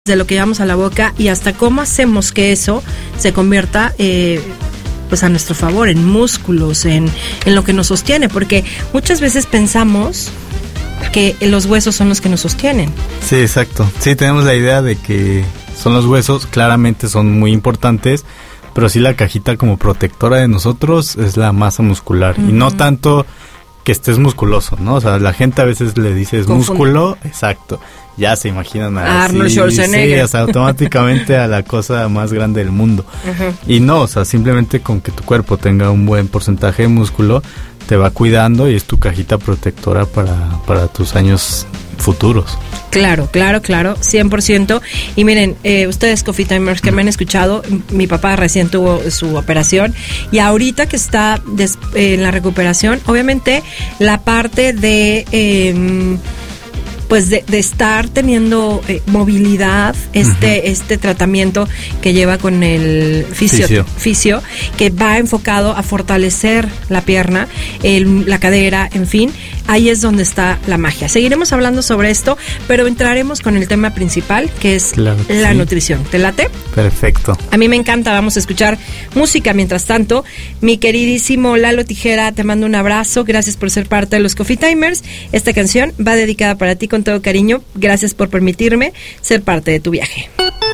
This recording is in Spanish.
de lo que llevamos a la boca y hasta cómo hacemos que eso se convierta pues a nuestro favor, en músculos, en lo que nos sostiene, porque muchas veces pensamos que los huesos son los que nos sostienen. Sí, exacto. Sí, tenemos la idea de que son los huesos, claramente son muy importantes, pero sí la cajita como protectora de nosotros es la masa muscular, y no tanto que estés musculoso, ¿no? O sea, la gente a veces le dices músculo, exacto, ya se imaginan a Arnold Schwarzenegger. Sí, o sea, automáticamente a la cosa más grande del mundo. Y no, o sea, simplemente con que tu cuerpo tenga un buen porcentaje de músculo, te va cuidando y es tu cajita protectora para tus años futuros. Claro, 100%. Y miren, ustedes Coffee Timers que me han escuchado, mi papá recién tuvo su operación y ahorita que está en la recuperación, obviamente la parte de pues de estar teniendo movilidad, este tratamiento que lleva con el fisio, que va enfocado a fortalecer la pierna, la cadera, en fin, ahí es donde está la magia. Seguiremos hablando sobre esto, pero entraremos con el tema principal, que es la nutrición. ¿Te late? Perfecto. A mí me encanta, vamos a escuchar música mientras tanto. Mi queridísimo Lalo Tijera, te mando un abrazo, gracias por ser parte de los Coffee Timers. Esta canción va dedicada para ti con todo cariño, gracias por permitirme ser parte de tu viaje.